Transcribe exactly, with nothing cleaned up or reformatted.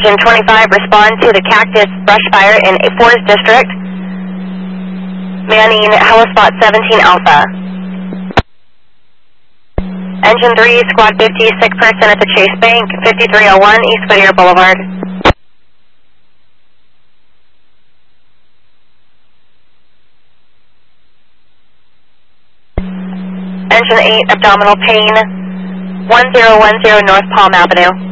Engine twenty-five, respond to the Cactus brush fire in Forest District. Manning Helispot seventeen Alpha. Engine three, Squad fifty, sick person at the Chase Bank, fifty-three oh one East Whittier Boulevard. Engine eight, abdominal pain, one zero one zero North Palm Avenue.